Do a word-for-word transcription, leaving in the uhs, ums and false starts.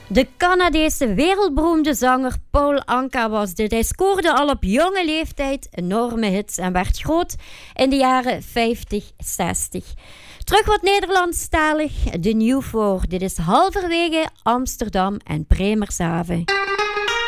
De Canadese wereldberoemde zanger Paul Anka was dit. Hij scoorde al op jonge leeftijd enorme hits en werd groot in de jaren vijftig, zestig. Terug wat Nederlandstalig, de New Four. Dit is halverwege Amsterdam en Bremershaven.